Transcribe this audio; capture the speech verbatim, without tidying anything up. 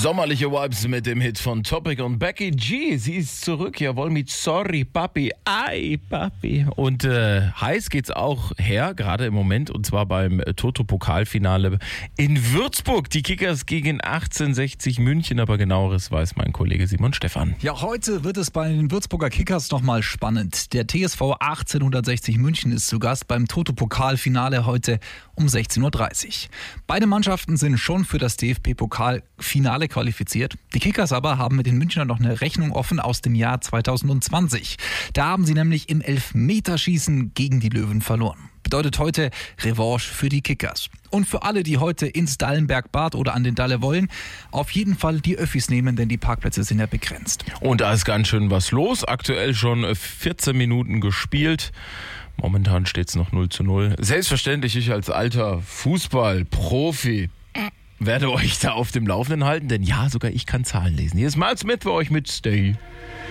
Sommerliche Vibes mit dem Hit von Topic und Becky G. Sie ist zurück, jawohl, mit Sorry Papi, ai Papi. Und äh, heiß geht's auch her, gerade im Moment, und zwar beim Toto-Pokalfinale in Würzburg. Die Kickers gegen achtzehnhundertsechzig München, aber genaueres weiß mein Kollege Simon Stephan. Ja, heute wird es bei den Würzburger Kickers nochmal spannend. Der T S V achtzehnhundertsechzig München ist zu Gast beim Toto-Pokalfinale heute um sechzehn Uhr dreißig. Beide Mannschaften sind schon für das D F B-Pokalfinale qualifiziert. Die Kickers aber haben mit den Münchnern noch eine Rechnung offen aus dem Jahr zweitausendzwanzig. Da haben sie nämlich im Elfmeterschießen gegen die Löwen verloren. Bedeutet heute Revanche für die Kickers. Und für alle, die heute ins Dallenberg-Bad oder an den Dalle wollen, auf jeden Fall die Öffis nehmen, denn die Parkplätze sind ja begrenzt. Und da ist ganz schön was los. Aktuell schon vierzehn Minuten gespielt. Momentan steht es noch null zu null. Selbstverständlich, ich als alter Fußball-Profi werde euch da auf dem Laufenden halten, denn ja, sogar ich kann Zahlen lesen. Hier ist Miles Smith für euch mit Stay.